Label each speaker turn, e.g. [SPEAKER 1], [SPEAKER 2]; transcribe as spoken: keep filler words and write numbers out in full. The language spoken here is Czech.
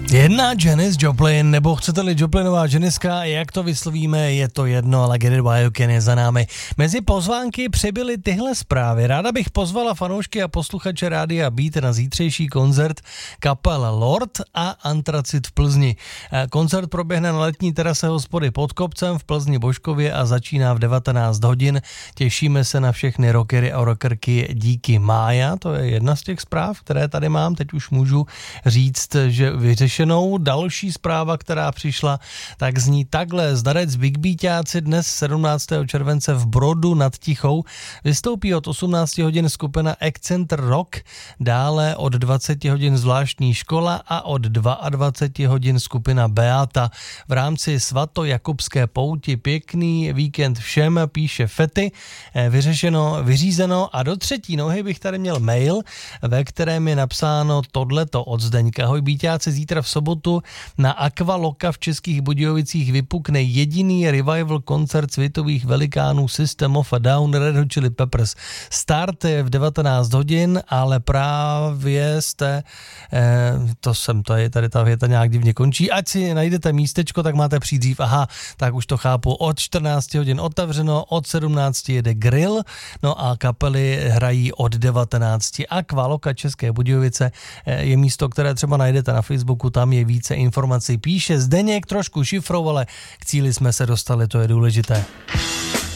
[SPEAKER 1] Jedna Janis Joplin, nebo chcete-li Joplinová Janiska, jak to vyslovíme, je to jedno, ale Get It While You Can je za námi. Mezi pozvánky přibyly tyhle zprávy. Ráda bych pozvala fanoušky a posluchače Rádia Beat na zítřejší koncert kapel Lord a Antracit v Plzni. Koncert proběhne na letní terase hospody Pod kopcem v Plzni Božkově a začíná v devatenáct hodin. Těšíme se na všechny rockery a rockerky díky Mája. To je jedna z těch zpráv, které tady mám. Teď už můžu říct, že vyřešenou. Další zpráva, která přišla, tak zní takhle. Zdarec Big Beatáci dnes sedmnáctého července v Brodu nad Tichou. Vystoupí od osmnáct hodin skupina Accenter Rock, dále od dvacet hodin zvláštní škola a od dvacet dva hodin skupina Beata. V rámci svatojakubské pouti pěkný víkend všem, píše Fety. Vyřešeno, vyřízeno a do třetí nohy bych tady měl mail, ve kterém je napsáno tohleto od Zdeňka. Ahoj Beatáci, zítra v sobotu na Aqualoka v Českých Budějovicích vypukne jediný revival koncert světových velikánů System of a Down, Red Hot Chili Peppers. Start je v devatenáct hodin, ale právě jste, eh, to jsem, to je, tady ta věta nějak divně končí, ať si najdete místečko, tak máte přijít dřív, aha, tak už to chápu, od čtrnáct hodin otevřeno, od sedmnáct jede grill, no a kapely hrají od devatenáct. Aqualoka České Budějovice eh, je místo, které třeba najdete na Facebooku, tam je více informací. Píše Zdeněk, trošku šifrou, ale k cíli jsme se dostali, to je důležité.